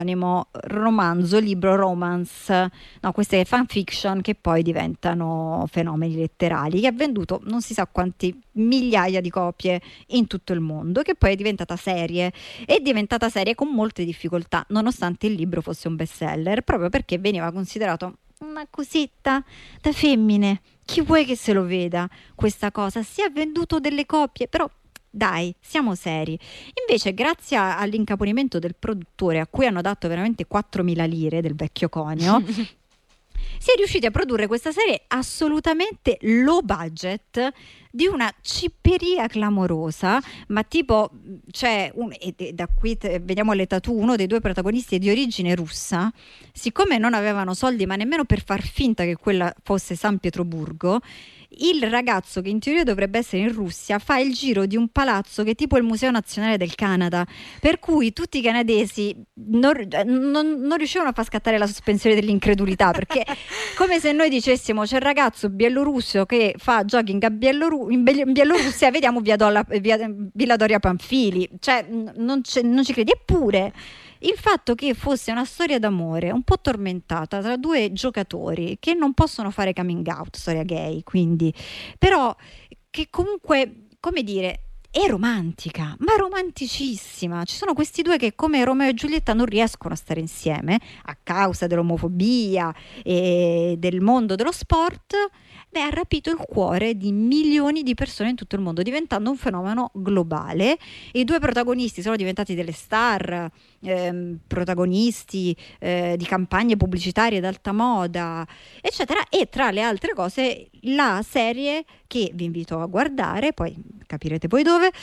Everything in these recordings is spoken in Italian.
romanzo, libro, romance, no, queste fanfiction che poi diventano fenomeni letterali, che ha venduto non si sa quanti migliaia di copie in tutto il mondo, che poi è diventata serie con molte difficoltà, nonostante il libro fosse un bestseller, proprio perché veniva considerato una cosetta da femmine. Chi vuoi che se lo veda questa cosa? Si è venduto delle copie, però dai, siamo seri. Invece, grazie all'incaponimento del produttore, a cui hanno dato veramente 4.000 lire del vecchio conio, si è riusciti a produrre questa serie assolutamente low budget, di una cipperia clamorosa, ma tipo e da qui vediamo le tattoo, uno dei due protagonisti è di origine russa, siccome non avevano soldi ma nemmeno per far finta che quella fosse San Pietroburgo, il ragazzo che in teoria dovrebbe essere in Russia fa il giro di un palazzo che è tipo il Museo Nazionale del Canada, per cui tutti i canadesi non riuscivano a far scattare la sospensione dell'incredulità, perché come se noi dicessimo c'è il ragazzo bielorusso che fa jogging in Bielorussia, vediamo Villa Doria Pamphili, cioè non ci credi. Eppure il fatto che fosse una storia d'amore un po' tormentata tra due giocatori che non possono fare coming out, storia gay, quindi, però che comunque, come dire, è romantica, ma romanticissima. Ci sono questi due che, come Romeo e Giulietta, non riescono a stare insieme a causa dell'omofobia e del mondo dello sport. Ha rapito il cuore di milioni di persone in tutto il mondo, diventando un fenomeno globale. I due protagonisti sono diventati delle star, protagonisti di campagne pubblicitarie d'alta moda, eccetera. E tra le altre cose, la serie che vi invito a guardare, poi capirete poi dove,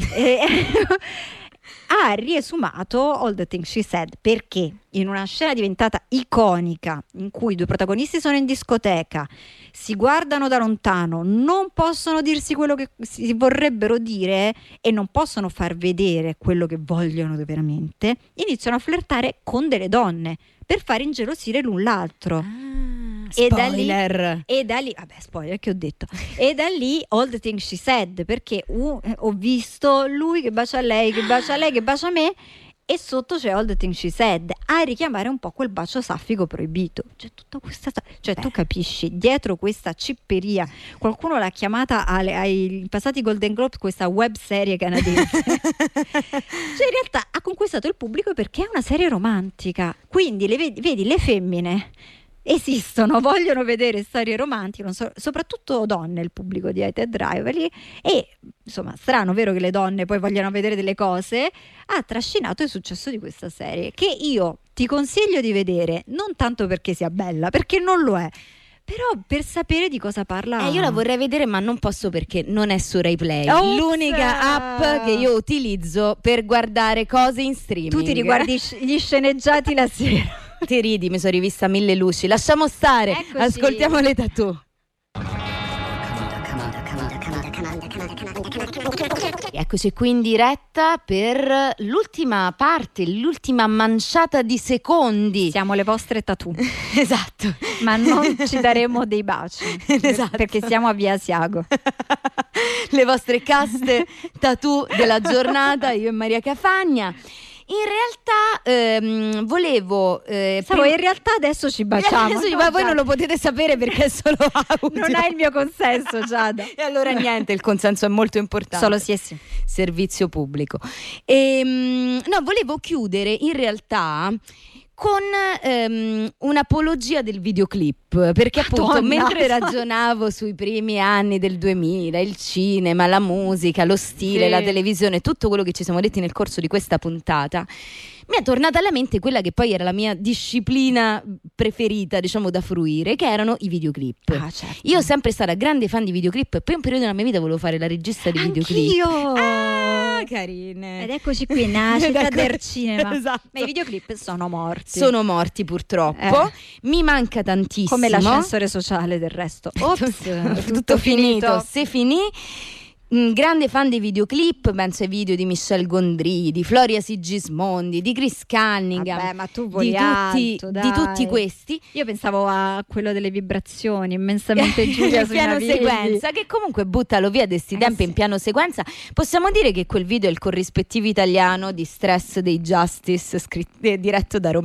ha riesumato All the Things She Said, perché in una scena diventata iconica, in cui i due protagonisti sono in discoteca, si guardano da lontano, non possono dirsi quello che si vorrebbero dire e non possono far vedere quello che vogliono veramente, iniziano a flirtare con delle donne per far ingelosire l'un l'altro. Spoiler. E da lì, vabbè, spoiler che ho detto. E da lì All the Things She Said, perché ho visto lui che bacia lei, che bacia lei, che bacia me, e sotto c'è All the Things She Said, a richiamare un po' quel bacio saffico proibito. C'è tutta questa, tu capisci, dietro questa cipperia, qualcuno l'ha chiamata ai passati Golden Globe questa web serie canadese. Cioè in realtà ha conquistato il pubblico perché è una serie romantica, quindi vedi le femmine esistono, vogliono vedere storie romantiche, soprattutto donne, il pubblico di Hated Rivalry, e insomma, strano, vero, che le donne poi vogliano vedere delle cose, ha trascinato il successo di questa serie, che io ti consiglio di vedere, non tanto perché sia bella, perché non lo è, però per sapere di cosa parla. Io la vorrei vedere, ma non posso perché non è su Rai Play. Ops! L'unica app che io utilizzo per guardare cose in streaming. Tu ti riguardi gli sceneggiati la sera. Ti ridi, mi sono rivista Mille luci. Lasciamo stare, Eccoci. ascoltiamo le tattoo. Eccoci qui in diretta per l'ultima parte, l'ultima manciata di secondi. Siamo le vostre tattoo. Esatto. Ma non ci daremo dei baci. Esatto. Perché siamo a Via Asiago. Le vostre caste tattoo della giornata, io e Maria Cafagna. In realtà volevo in realtà adesso ci baciamo. Ma voi non lo potete sapere perché è solo audio. Non hai il mio consenso, Giada. E allora niente, il consenso è molto importante. Solo sì e sì. Servizio pubblico. No, volevo chiudere in realtà con un'apologia del videoclip, perché appunto mentre ragionavo sui primi anni del 2000, il cinema, la musica, lo stile, sì, la televisione, tutto quello che ci siamo detti nel corso di questa puntata, mi è tornata alla mente quella che poi era la mia disciplina preferita, diciamo, da fruire, che erano i videoclip. Certo. Io ho sempre stata grande fan di videoclip e poi un periodo della mia vita volevo fare la regista di videoclip. Anch'io! Carine. Ed eccoci qui, nascita del cinema. Esatto. Ma i videoclip sono morti. Sono morti purtroppo. Mi manca tantissimo. Come l'ascensore sociale del resto. Ops, tutto finito. Se finì. grande fan dei videoclip, penso ai video di Michel Gondry, di Floria Sigismondi, di Chris Cunningham. Vabbè, ma tu voli alto, di tutti questi. Io pensavo a quello delle vibrazioni, immensamente Giulia il sui piano navigli. sequenza, che comunque buttalo via di sti tempi sì. in piano sequenza. Possiamo dire che quel video è il corrispettivo italiano di Stress dei Justice, diretto da